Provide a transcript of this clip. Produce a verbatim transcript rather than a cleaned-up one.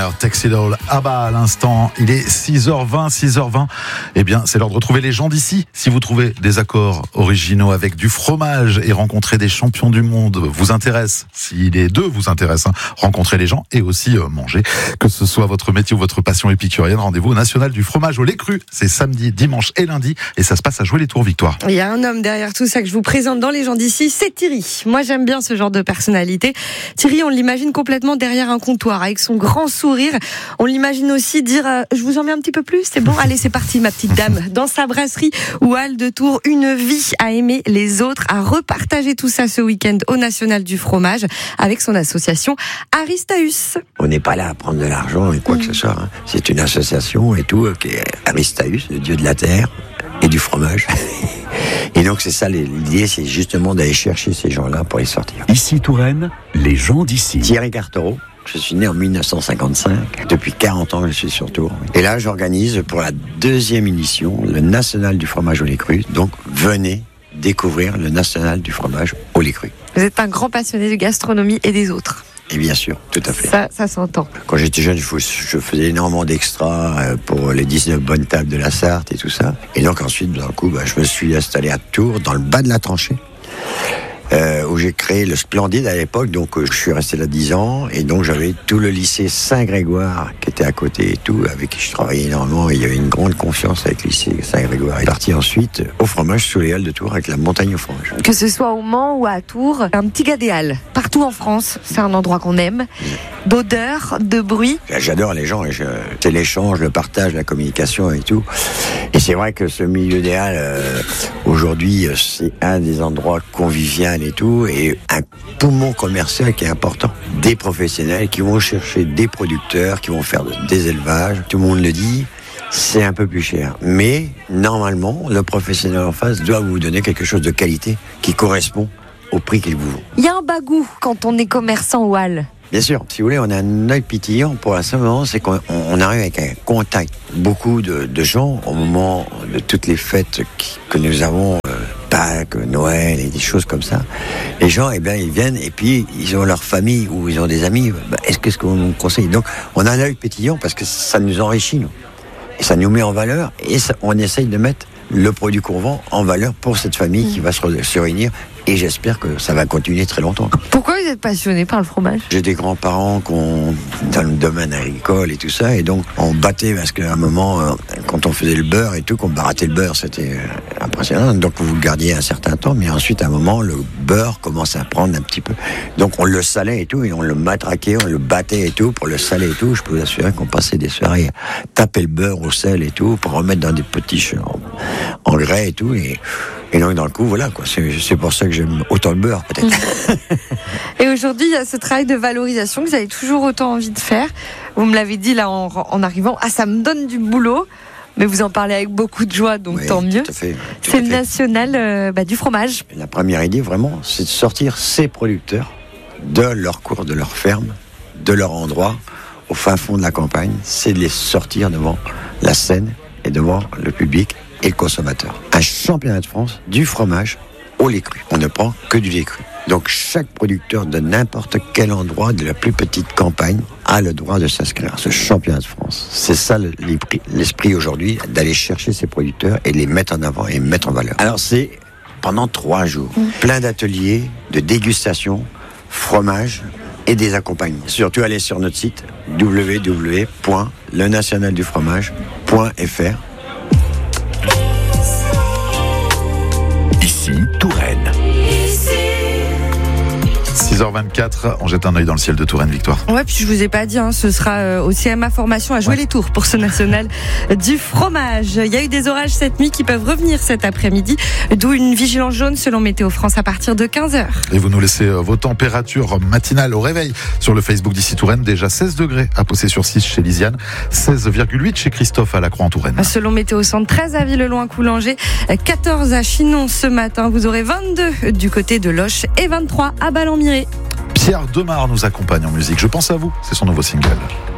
Turner, Takes It All, Abba à l'instant. Il est six heures vingt, six heures vingt. Eh bien, c'est l'heure de retrouver les gens d'ici. Si vous trouvez des accords originaux avec du fromage et rencontrer des champions du monde vous intéresse, si les deux vous intéressent, hein, rencontrer les gens et aussi euh, manger. Que ce soit votre métier ou votre passion épicurienne, rendez-vous au National du fromage au lait cru. C'est samedi, dimanche et lundi et ça se passe à Jouer-les-Tours, Victoire. Il y a un homme derrière tout ça que je vous présente dans les gens d'ici, c'est Thierry. Moi, j'aime bien ce genre de personnalité. Thierry, on l'imagine complètement derrière un comptoir avec son grand sourire. On l'imagine aussi dire euh, je vous en mets un petit peu plus, c'est bon, allez c'est parti ma petite dame. Dans sa brasserie ou halle de Tours, une vie à aimer les autres, à repartager tout ça ce week-end au National du fromage avec son association Aristaeus. On n'est pas là à prendre de l'argent et quoi mmh. que ce soit, hein. C'est une association et tout qui est Aristaeus, le dieu de la terre et du fromage. Et donc c'est ça l'idée, c'est justement d'aller chercher ces gens-là pour les sortir. Ici Touraine, les gens d'ici. Thierry Cartereau. Je suis né en dix-neuf cent cinquante-cinq. Depuis quarante ans, je suis sur Tours. Et là, j'organise pour la deuxième édition le National du fromage au lait cru. Donc, venez découvrir le National du fromage au lait cru. Vous êtes un grand passionné de gastronomie et des autres. Et bien sûr, tout à fait. Ça, ça s'entend. Quand j'étais jeune, je faisais énormément d'extras pour les dix-neuf bonnes tables de la Sarthe et tout ça. Et donc ensuite, d'un coup, bah, je me suis installé à Tours, dans le bas de la tranchée. Euh, où j'ai créé le Splendide à l'époque, donc euh, je suis resté là dix ans, et donc j'avais tout le lycée Saint-Grégoire qui était à côté et tout, avec qui je travaillais énormément, et il y avait une grande confiance avec le lycée Saint-Grégoire. Et parti ensuite au fromage sous les halles de Tours, avec la montagne au fromage. Que ce soit au Mans ou à Tours, un petit gars des halles, partout en France, c'est un endroit qu'on aime, d'odeur, de bruit. J'adore les gens, et je, c'est l'échange, le partage, la communication et tout. Et c'est vrai que ce milieu des halles, euh, aujourd'hui, c'est un des endroits conviviaux et tout, et un poumon commercial qui est important. Des professionnels qui vont chercher des producteurs, qui vont faire des élevages. Tout le monde le dit, c'est un peu plus cher. Mais, normalement, le professionnel en face doit vous donner quelque chose de qualité qui correspond au prix qu'il vous vend. Il y a un bagou quand on est commerçant ou halle. Bien sûr, si vous voulez, on a un œil pétillant pour la seule moment, c'est qu'on on arrive avec un contact. Beaucoup de, de gens, au moment de toutes les fêtes qui, que nous avons, euh, Pâques, Noël et des choses comme ça, les gens, eh bien, ils viennent et puis ils ont leur famille ou ils ont des amis. Bah, est-ce que ce qu'on nous conseille? Donc, on a un œil pétillant parce que ça nous enrichit, nous. Et ça nous met en valeur et ça, on essaye de mettre le produit qu'on vend en valeur pour cette famille mmh. qui va se, se réunir. Et j'espère que ça va continuer très longtemps. Pourquoi vous êtes passionné par le fromage? J'ai des grands-parents qui ont dans le domaine agricole et tout ça, et donc on battait parce qu'à un moment, quand on faisait le beurre et tout, qu'on barattait le beurre, c'était impressionnant. Donc vous le gardiez un certain temps, mais ensuite à un moment, le beurre commence à prendre un petit peu. Donc on le salait et tout, et on le matraquait, on le battait et tout pour le saler et tout. Je peux vous assurer qu'on passait des soirées à taper le beurre au sel et tout pour remettre dans des petits engrais et tout. Et Et donc, dans le coup, voilà, quoi. C'est, c'est pour ça que j'aime autant le beurre, peut-être. Et aujourd'hui, il y a ce travail de valorisation que vous avez toujours autant envie de faire. Vous me l'avez dit, là, en, en arrivant. Ah, ça me donne du boulot. Mais vous en parlez avec beaucoup de joie, donc oui, tant mieux. Tout à fait, tout c'est à le fait. national euh, bah, du fromage. La première idée, vraiment, c'est de sortir ces producteurs de leur cour, de leur ferme, de leur endroit, au fin fond de la campagne. C'est de les sortir devant la scène et devant le public et le consommateur. Un championnat de France du fromage au lait cru. On ne prend que du lait cru. Donc chaque producteur de n'importe quel endroit de la plus petite campagne a le droit de s'inscrire à ce championnat de France. C'est ça l'esprit aujourd'hui, d'aller chercher ces producteurs et les mettre en avant et les mettre en valeur. Alors c'est pendant trois jours, mmh. plein d'ateliers, de dégustation, fromage et des accompagnements. Surtout allez sur notre site w w w point le national du fromage point f r. Ici, Touraine. six heures vingt-quatre, on jette un œil dans le ciel de Touraine, Victoire. Ouais, puis je vous ai pas dit, hein, ce sera euh, au C M A Formation à Jouer-les-Tours pour ce national du fromage. Il y a eu des orages cette nuit qui peuvent revenir cet après-midi, d'où une vigilance jaune selon Météo France à partir de quinze heures. Et vous nous laissez vos températures matinales au réveil sur le Facebook d'Ici Touraine. Déjà seize degrés à Possé-sur-Six chez Lisiane, seize virgule huit chez Christophe à la Croix-en-Touraine. Selon Météo Centre, treize à Villelon-Coulanger, quatorze à Chinon ce matin. Vous aurez vingt-deux du côté de Loches et vingt-trois à Ballon-Miré. Pierre Demar nous accompagne en musique. Je pense à vous, c'est son nouveau single.